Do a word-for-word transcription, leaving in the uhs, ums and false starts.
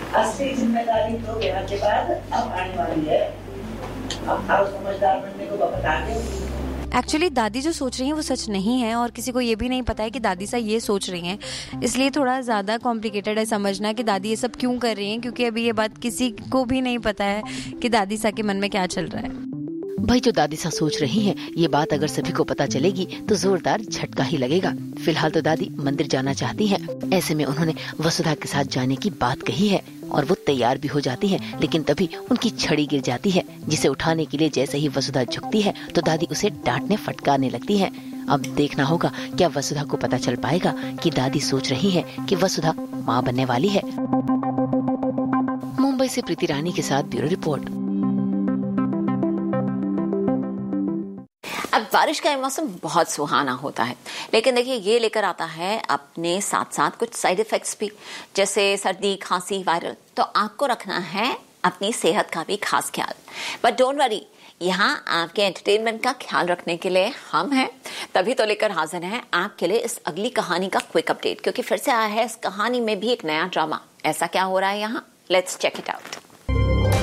असली जिम्मेदारी तो ब्याह के बाद अब आने वाली है। अब आप समझदार बनने को बता के। एक्चुअली दादी जो सोच रही हैं वो सच नहीं है और किसी को ये भी नहीं पता है कि दादी सा ये सोच रही हैं, इसलिए थोड़ा ज़्यादा कॉम्प्लिकेटेड है समझना कि दादी ये सब क्यों कर रही हैं, क्योंकि अभी ये बात किसी को भी नहीं पता है कि दादी सा के मन में क्या चल रहा है। भाई जो दादी सा सोच रही हैं, ये बात अगर सभी को पता चलेगी तो जोरदार झटका ही लगेगा। फिलहाल तो दादी मंदिर जाना चाहती हैं, ऐसे में उन्होंने वसुधा के साथ जाने की बात कही है और वो तैयार भी हो जाती हैं, लेकिन तभी उनकी छड़ी गिर जाती है, जिसे उठाने के लिए जैसे ही वसुधा झुकती है तो दादी उसे डांटने फटकारने लगती हैं। अब देखना होगा क्या वसुधा को पता चल पाएगा कि दादी सोच रही है कि वसुधा माँ बनने वाली है। मुंबई से प्रीति रानी के साथ ब्यूरो रिपोर्ट। अब बारिश का मौसम बहुत सुहाना होता है, लेकिन देखिए ये लेकर आता है अपने साथ साथ कुछ साइड इफेक्ट्स भी, जैसे सर्दी, खांसी, वायरल। तो आपको रखना है अपनी सेहत का भी खास ख्याल। बट डोंट वरी, यहाँ आपके एंटरटेनमेंट का ख्याल रखने के लिए हम हैं। तभी तो लेकर हाजिर हैं आपके लिए इस अगली कहानी का क्विक अपडेट, क्योंकि फिर से आया है इस कहानी में भी एक नया ड्रामा। ऐसा क्या हो रहा है यहाँ, लेट्स चेक इट आउट।